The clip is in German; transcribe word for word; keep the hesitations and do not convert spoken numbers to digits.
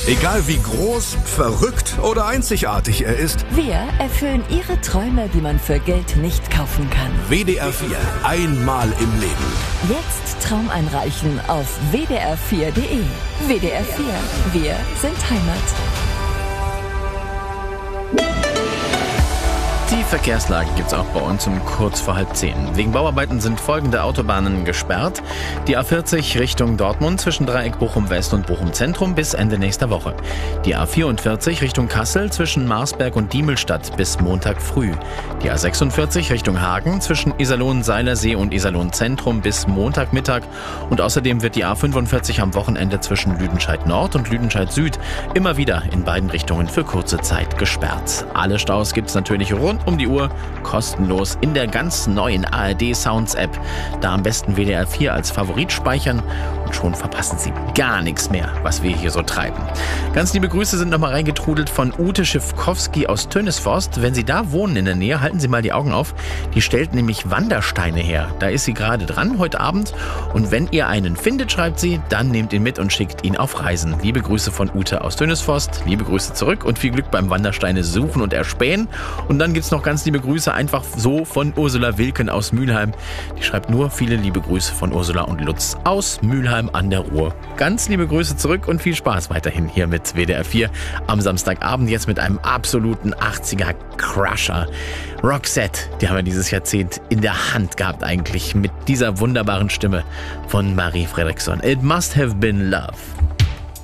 Egal wie groß, verrückt oder einzigartig er ist, Wir erfüllen Ihre Träume, die man für Geld nicht kaufen kann. W D R vier, einmal im Leben. Jetzt Traum einreichen auf w d r vier punkt d e. W D R vier, wir sind Heimat. Die Verkehrslage gibt's auch bei uns um kurz vor halb zehn. Wegen Bauarbeiten sind folgende Autobahnen gesperrt. Die A vierzig Richtung Dortmund zwischen Dreieck Bochum West und Bochum Zentrum bis Ende nächster Woche. Die A vierundvierzig Richtung Kassel zwischen Marsberg und Diemelstadt bis Montag früh. Die A sechsundvierzig Richtung Hagen zwischen Iserlohn-Seilersee und Iserlohn-Zentrum bis Montagmittag. Und außerdem wird die A fünfundvierzig am Wochenende zwischen Lüdenscheid Nord und Lüdenscheid Süd immer wieder in beiden Richtungen für kurze Zeit gesperrt. Alle Staus gibt's natürlich rund um die Uhr, kostenlos in der ganz neuen A R D Sounds App. Da am besten W D R vier als Favorit speichern und schon verpassen Sie gar nichts mehr, was wir hier so treiben. Ganz liebe Grüße sind nochmal reingetrudelt von Ute Schiffkowski aus Tönisforst. Wenn Sie da wohnen in der Nähe, halten Sie mal die Augen auf. Die stellt nämlich Wandersteine her. Da ist sie gerade dran heute Abend. Und wenn ihr einen findet, schreibt sie, dann nehmt ihn mit und schickt ihn auf Reisen. Liebe Grüße von Ute aus Tönisforst. Liebe Grüße zurück und viel Glück beim Wandersteine suchen und erspähen. Und dann gibt's noch ganz liebe Grüße einfach so von Ursula Wilken aus Mülheim. Die schreibt nur viele liebe Grüße von Ursula und Lutz aus Mülheim an der Ruhr. Ganz liebe Grüße zurück und viel Spaß weiterhin hier mit W D R vier am Samstagabend. Jetzt mit einem absoluten achtziger-Crusher. Roxette, die haben wir dieses Jahrzehnt in der Hand gehabt eigentlich mit dieser wunderbaren Stimme von Marie Fredriksson. It must have been love.